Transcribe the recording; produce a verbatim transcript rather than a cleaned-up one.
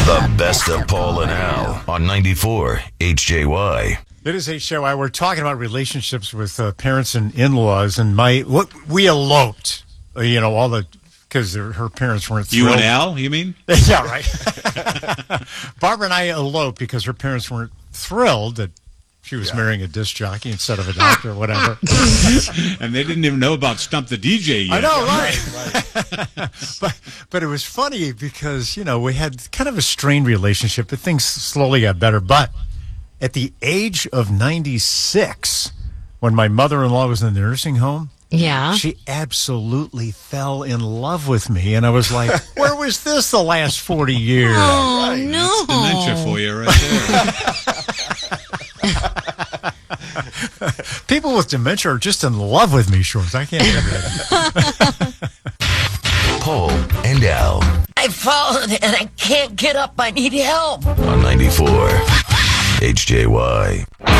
The best of Paul and Al on ninety-four H J Y. It is a show. I, we're talking about relationships with uh, parents and in-laws, and my what we eloped. Uh, you know, all the because her parents weren't thrilled. You and Al, you mean? Yeah, right. Barbara and I eloped because her parents weren't thrilled that she was yeah. marrying a disc jockey instead of a doctor or whatever. And they didn't even know about Stump the D J yet. I know, right? right. but but it was funny because, you know, we had kind of a strained relationship, but things slowly got better. But at the age of ninety-six, when my mother-in-law was in the nursing home, yeah, she absolutely fell in love with me. And I was like, where was this the last forty years? Oh, right. no. That's dementia for you right there. People with dementia are just in love with me, Shorts. I can't believe that. Paul and Al. I've fallen and I can't get up. I need help. On ninety-four H J Y.